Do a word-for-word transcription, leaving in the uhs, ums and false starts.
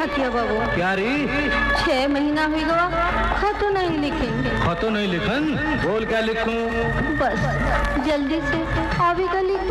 क्या किया बाबू? क्या री? छह महीना हुई गवा, खतो नहीं लिखेंगे। खतो नहीं लिखन? बोल क्या लिखूं? बस जल्दी से अभी का लिख